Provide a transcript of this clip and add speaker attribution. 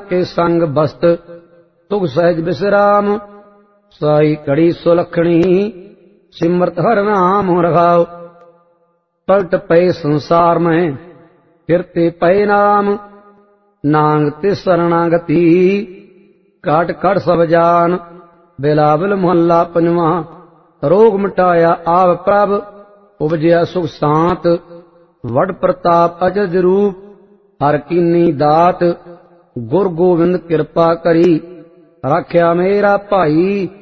Speaker 1: के संग बस्त तुग सहज विश्राम। साई कड़ी सुलखणी सिमरत हर नाम रघाओ। पलट पे संसार में फिरते पे नाम। नांग ते शरणागति काट काट सब जान। बिलावल मोहल्ला पंजवा। रोग मिटाया आव प्रभ उपजया सुख शांत। वड प्रताप अजज रूप हर कीनी दात। गुर गोविंद कृपा करी रख्या मेरा भाई